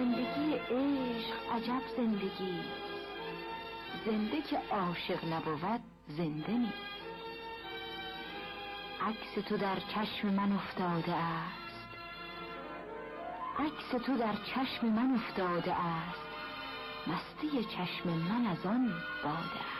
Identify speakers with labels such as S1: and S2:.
S1: زندگی عشق عجب زندگی، زنده که عاشق نبود زنده نیست. عکس تو در چشم من افتاده است، عکس تو در چشم من افتاده است، مستی چشم من از آن باده است.